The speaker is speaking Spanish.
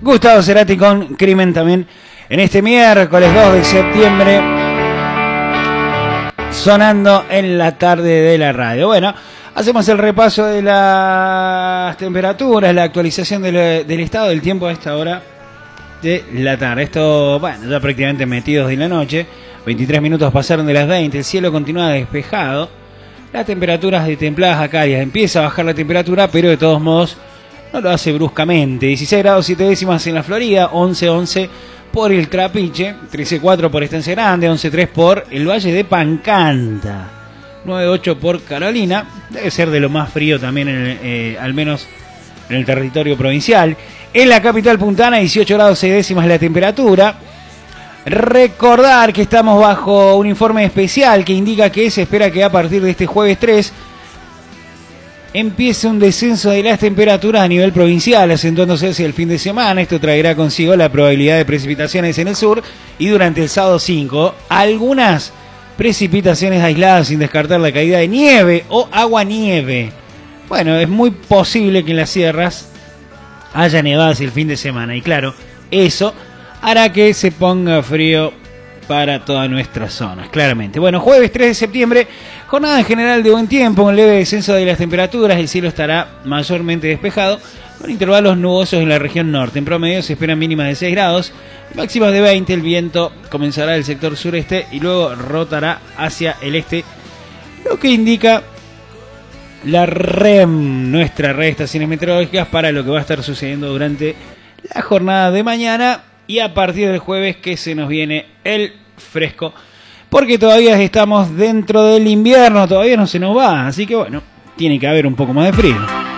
Gustavo Cerati con Crimen también en este miércoles 2 de septiembre, sonando en la tarde de la radio. Bueno, hacemos el repaso de las temperaturas, la actualización del estado del tiempo a esta hora de la tarde. Esto, bueno, ya prácticamente metidos de la noche. 23 minutos pasaron de las 20, el cielo continúa despejado. Las temperaturas de templadas a cálidas. Empieza a bajar la temperatura, pero de todos modos no lo hace bruscamente. 16 grados 7 décimas en la Florida, 11.11 por el Trapiche, 13.4 por Estancia Grande, 11.3 por el Valle de Pancanta, 9.8 por Carolina. Debe ser de lo más frío también, al menos en el territorio provincial. En la capital puntana, 18 grados 6 décimas la temperatura. Recordar que estamos bajo un informe especial que indica que se espera que a partir de este jueves 3 empiece un descenso de las temperaturas a nivel provincial, acentuándose hacia el fin de semana. Esto traerá consigo la probabilidad de precipitaciones en el sur y durante el sábado 5, algunas precipitaciones aisladas, sin descartar la caída de nieve o aguanieve. Bueno, es muy posible que en las sierras haya nevadas el fin de semana y claro, eso hará que se ponga frío para todas nuestras zonas, claramente. Bueno, jueves 3 de septiembre, jornada en general de buen tiempo, un leve descenso de las temperaturas, el cielo estará mayormente despejado, con intervalos nubosos en la región norte. En promedio se esperan mínimas de 6 grados, máximas de 20, el viento comenzará del sector sureste y luego rotará hacia el este, lo que indica la REM, nuestra red de estaciones meteorológicas, para lo que va a estar sucediendo durante la jornada de mañana. Y a partir del jueves que se nos viene el fresco, porque todavía estamos dentro del invierno, todavía no se nos va, así que bueno, tiene que haber un poco más de frío.